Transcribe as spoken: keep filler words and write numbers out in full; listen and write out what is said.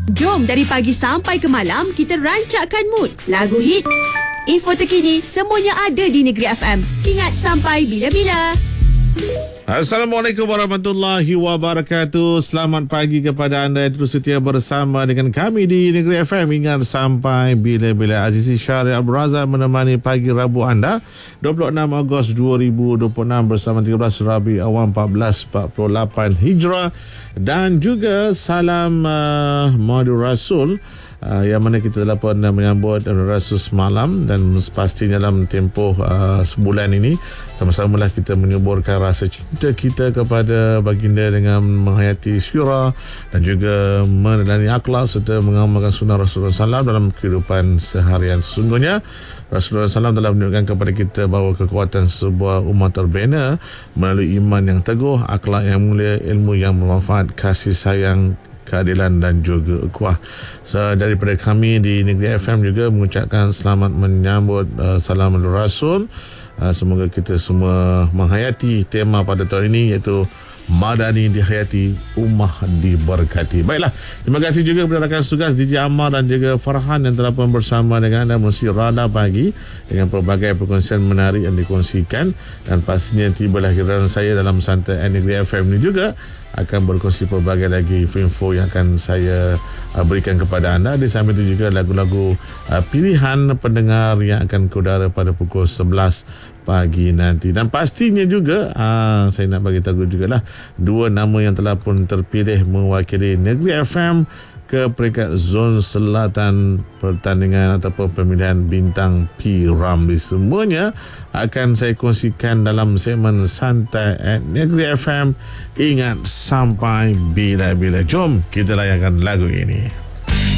Jom dari pagi sampai ke malam kita rancakkan mood. Lagu hit, info terkini, semuanya ada di Negeri F M. Ingat sampai bila-bila. Assalamualaikum warahmatullahi wabarakatuh. Selamat pagi kepada anda yang terus setia bersama dengan kami di Negeri F M. Ingat sampai bila-bila. Azizi Syari Abdul Razak menemani pagi Rabu anda dua puluh enam Ogos dua ribu dua puluh enam bersama tiga belas Rabi Awal empat belas empat puluh lapan Hijrah. Dan juga salam uh, Maulid Rasul, Uh, yang mana kita telah pun uh, menyambut uh, Rasul semalam, dan pastinya dalam tempoh uh, sebulan ini sama-samalah kita menyuburkan rasa cinta kita kepada baginda dengan menghayati syura dan juga meneladani akhlak serta mengamalkan sunnah Rasulullah sallallahu alaihi wasallam dalam kehidupan seharian. Sesungguhnya Rasulullah sallallahu alaihi wasallam telah menunjukkan kepada kita bahawa kekuatan sebuah umat terbina melalui iman yang teguh, akhlak yang mulia, ilmu yang bermanfaat, kasih sayang, keadilan dan juga ukhuwah. So, daripada kami di Negeri F M juga mengucapkan selamat menyambut uh, salam Rasul. Uh, semoga kita semua menghayati tema pada tahun ini, iaitu Madani dihayati, ummah diberkati. Baiklah, terima kasih juga kepada rakan tugas D J Ammar dan juga Farhan yang telah pun bersama dengan anda melalui Radar Pagi dengan pelbagai perkongsian menarik yang dikongsikan. Dan pastinya tibalah giliran saya dalam Santai Negeri F M ini juga akan berkongsi pelbagai lagi info-info yang akan saya uh, berikan kepada anda. Di samping itu juga lagu-lagu uh, pilihan pendengar yang akan keudara pada pukul sebelas pagi nanti. Dan pastinya juga uh, saya nak bagi tahu jugalah dua nama yang telah pun terpilih mewakili Negeri F M ke peringkat zon selatan pertandingan ataupun pemilihan bintang P Ramli. Semuanya akan saya kongsikan dalam segmen Santai at Negeri F M. Ingat sampai bila-bila. Jom kita layankan lagu ini.